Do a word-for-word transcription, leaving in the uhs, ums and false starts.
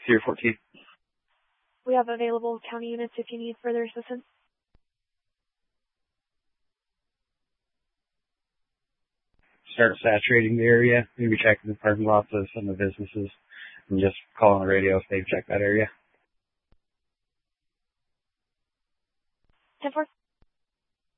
Tier fourteen. We have available county units if you need further assistance. Start saturating the area, maybe checking the parking lots of some of the businesses, and just call on the radio if they've checked that area. ten four.